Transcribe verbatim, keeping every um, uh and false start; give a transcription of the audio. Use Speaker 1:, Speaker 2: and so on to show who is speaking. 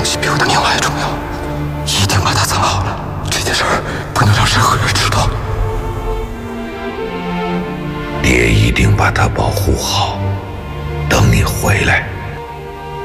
Speaker 1: 西比我的命还重要，一定把它藏好了。这件事儿不能让任何人知道。
Speaker 2: 爹一定把它保护好，等你回来。